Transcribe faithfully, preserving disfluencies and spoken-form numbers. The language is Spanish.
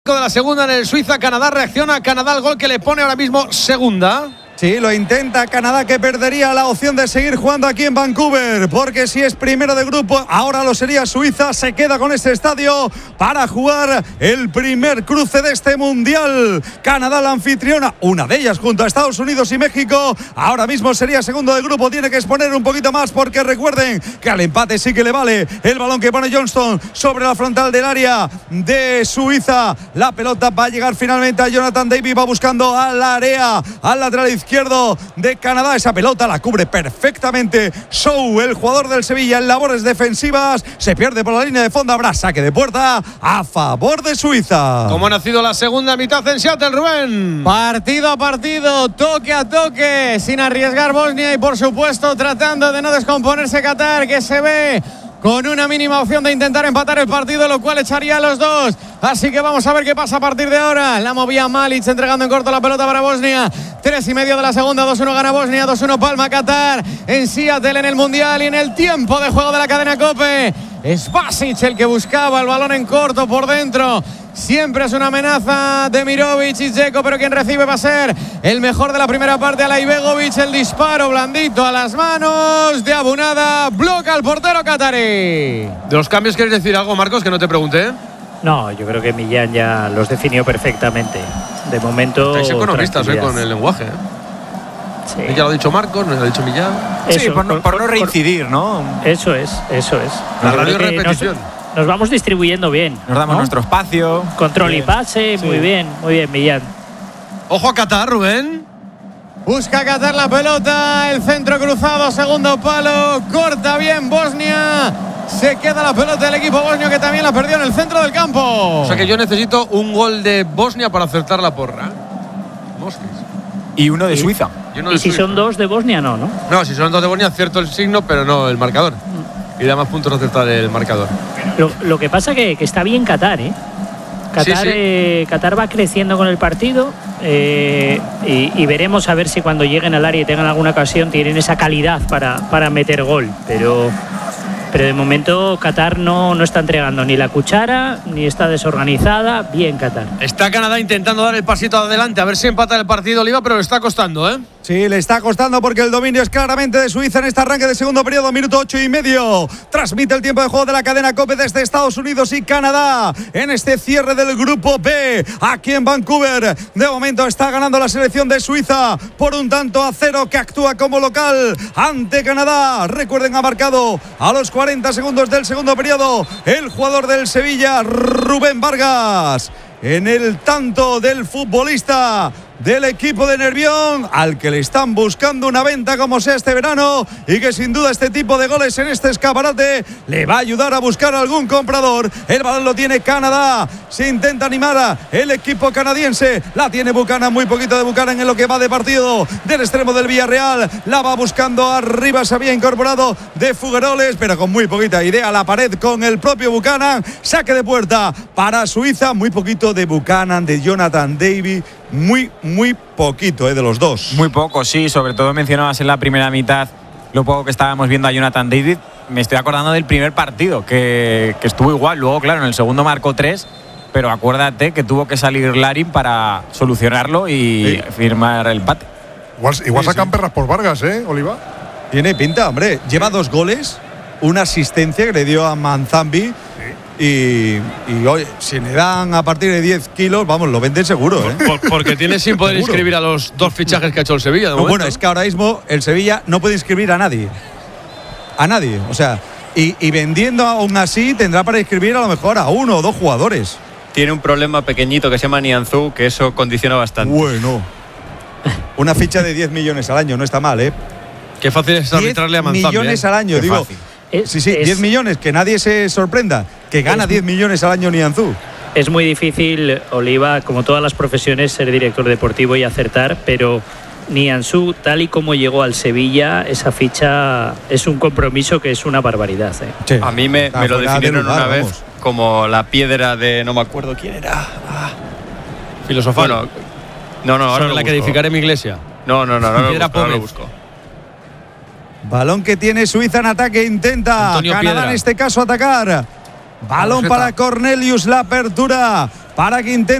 de la segunda en el Suiza-Canadá. Reacciona Canadá al gol que le pone ahora mismo segunda. Sí, lo intenta Canadá, que perdería la opción de seguir jugando aquí en Vancouver, porque si es primero de grupo, ahora lo sería Suiza. Se queda con este estadio para jugar el primer cruce de este mundial. Canadá, la anfitriona, una de ellas junto a Estados Unidos y México. Ahora mismo sería segundo de grupo, tiene que exponer un poquito más, porque recuerden que al empate sí que le vale el balón que pone Johnston sobre la frontal del área de Suiza. La pelota va a llegar finalmente a Jonathan David, va buscando al área, al lateral izquierdo izquierdo de Canadá. Esa pelota la cubre perfectamente Show, el jugador del Sevilla, en labores defensivas. Se pierde por la línea de fondo. Habrá saque de puerta a favor de Suiza. ¿Cómo ha nacido la segunda mitad en Seattle, Rubén? Partido a partido, toque a toque, sin arriesgar Bosnia y por supuesto tratando de no descomponerse Qatar, que se ve con una mínima opción de intentar empatar el partido, lo cual echaría a los dos. Así que vamos a ver qué pasa a partir de ahora. La movía Malic, entregando en corto la pelota para Bosnia. Tres y medio de la segunda, dos uno gana Bosnia, dos uno palma Qatar en Seattle en el Mundial y en el tiempo de juego de la cadena COPE. Es Basic el que buscaba el balón en corto por dentro. Siempre es una amenaza de Mirovic y Dzeko, pero quien recibe va a ser el mejor de la primera parte, Alay Begovic. El disparo blandito a las manos de Abunada, bloca al portero catarí. ¿De los cambios quieres decir algo, Marcos, que no te pregunté? No, yo creo que Millán ya los definió perfectamente. De momento. Estáis economistas hoy con el lenguaje, ¿eh? Sí. Ya lo ha dicho Marcos, nos lo ha dicho Millán. Eso, sí, por no, por no reincidir, ¿no? Eso es, eso es. La radio repetición. Nos, nos vamos distribuyendo bien. Nos damos, ¿no?, nuestro espacio. Control bien. Y pase, Sí. muy bien, muy bien, Millán. Ojo a Qatar, Rubén. Busca Qatar la pelota, el centro cruzado, segundo palo, corta bien Bosnia. Se queda la pelota del equipo bosnio, que también la perdió en el centro del campo. O sea que yo necesito un gol de Bosnia para acertar la porra. Mosquis. Y uno de Suiza. Y, uno Y de si Suiza. son dos de Bosnia, no, ¿no? No, si son dos de Bosnia, acierto el signo, pero no el marcador. Y da más puntos acertar el marcador. Lo, lo que pasa que, que está bien Qatar, ¿eh? Qatar, Sí, sí. eh, Qatar va creciendo con el partido eh, y, y veremos a ver si cuando lleguen al área y tengan alguna ocasión tienen esa calidad para, para meter gol. Pero, pero de momento Qatar no, no está entregando ni la cuchara ni está desorganizada. Bien Qatar. Está Canadá intentando dar el pasito adelante, a ver si empata el partido, Oliva, pero le está costando, ¿eh? Sí, le está costando porque el dominio es claramente de Suiza en este arranque de segundo periodo, minuto ocho y medio. Transmite el tiempo de juego de la cadena COPE desde Estados Unidos y Canadá en este cierre del grupo B aquí en Vancouver. De momento está ganando la selección de Suiza por un tanto a cero, que actúa como local ante Canadá. Recuerden, ha marcado a los cuarenta segundos del segundo periodo el jugador del Sevilla, Rubén Vargas, en el tanto del futbolista del equipo de Nervión, al que le están buscando una venta como sea este verano, y que sin duda este tipo de goles en este escaparate le va a ayudar a buscar algún comprador. El balón lo tiene Canadá, se intenta animar a el equipo canadiense, la tiene Buchanan, muy poquito de Buchanan en lo que va de partido del extremo del Villarreal, la va buscando arriba, se había incorporado de Fugueroles, pero con muy poquita idea, la pared con el propio Buchanan. Saque de puerta para Suiza, muy poquito de Buchanan, de Jonathan David, muy, muy poquito, ¿eh?, de los dos. Muy poco, sí. Sobre todo mencionabas en la primera mitad lo poco que estábamos viendo a Jonathan David. Me estoy acordando del primer partido, que, que estuvo igual. Luego, claro, en el segundo marcó tres, pero acuérdate que tuvo que salir Larin para solucionarlo y sí. firmar el empate. Igual, igual sí, sacan sí. perras por Vargas, ¿eh, Oliva? Tiene pinta, hombre. Lleva dos goles, una asistencia que le dio a Manzambi. Y, y oye, si le dan a partir de diez kilos, vamos, lo venden seguro, ¿eh? Por, porque tiene sin poder Seguro. inscribir a los dos fichajes que ha hecho el Sevilla. De No, momento. bueno, es que ahora mismo el Sevilla no puede inscribir a nadie. A nadie. O sea, y, y vendiendo aún así tendrá para inscribir a lo mejor a uno o dos jugadores. Tiene un problema pequeñito que se llama Nianzú, que eso condiciona bastante. Bueno. Una ficha de diez millones al año, no está mal, ¿eh? Qué fácil es arbitrarle a Manzambi. diez millones ¿eh? al año, Qué digo. fácil. Es, Sí, sí, es, diez millones, que nadie se sorprenda, que gana diez millones al año Nianzú. es muy difícil, Oliva, como todas las profesiones, ser director deportivo y acertar, pero Nianzú, tal y como llegó al Sevilla, esa ficha es un compromiso que es una barbaridad, ¿eh? Sí. A mí me, me lo fuera de definieron lugar, una vez vamos. como la piedra de no me acuerdo quién era. Ah. Filosofal. Bueno, no, no, ahora sobre lo la que busco. edificaré mi iglesia. No, no, no, no, no, Piedra lo busco, ahora lo Pómez. busco. Balón que tiene Suiza en ataque, intenta Antonio Canadá Piedra. en este caso atacar. Balón Tarjeta. para Cornelius, la apertura para que intente